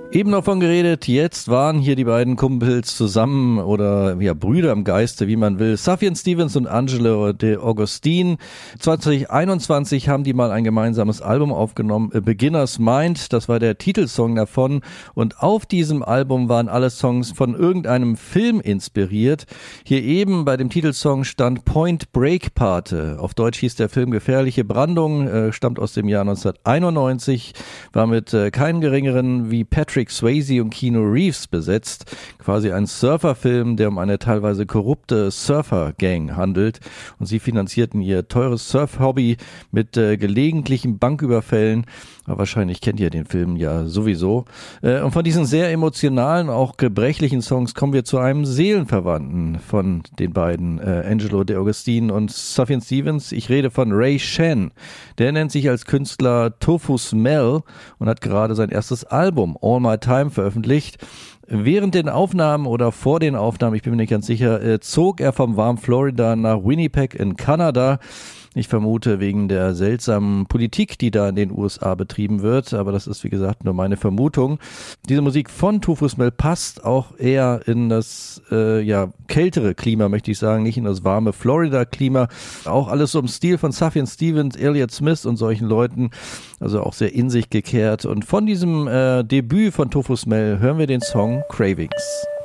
Eben noch von geredet, jetzt waren hier die beiden Kumpels zusammen oder ja, Brüder im Geiste, wie man will. Sufjan Stevens und Angelo De Agostini. 2021 haben die mal ein gemeinsames Album aufgenommen, A Beginner's Mind, das war der Titelsong davon. Und auf diesem Album waren alle Songs von irgendeinem Film inspiriert. Hier eben bei dem Titelsong stand Point Break Pate. Auf Deutsch hieß der Film Gefährliche Brandung, stammt aus dem Jahr 1991, war mit keinen geringeren wie Patrick Swayze und Keanu Reeves besetzt. Quasi ein Surferfilm, der um eine teilweise korrupte Surfer-Gang handelt. Und sie finanzierten ihr teures Surf-Hobby mit gelegentlichen Banküberfällen. Aber wahrscheinlich kennt ihr den Film ja sowieso. Und von diesen sehr emotionalen, auch gebrechlichen Songs kommen wir zu einem Seelenverwandten von den beiden, Angelo De Agostini und Sufjan Stevens. Ich rede von Ray Shan. Der nennt sich als Künstler Tofu Smell und hat gerade sein erstes Album All My Time veröffentlicht. Während den Aufnahmen oder vor den Aufnahmen, ich bin mir nicht ganz sicher, zog er vom warmen Florida nach Winnipeg in Kanada. Ich vermute wegen der seltsamen Politik, die da in den USA betrieben wird, aber das ist wie gesagt nur meine Vermutung. Diese Musik von Tofu Smell passt auch eher in das kältere Klima, möchte ich sagen, nicht in das warme Florida-Klima. Auch alles so im Stil von Sufjan Stevens, Elliott Smith und solchen Leuten, also auch sehr in sich gekehrt. Und von diesem Debüt von Tofu Smell hören wir den Song Cravings.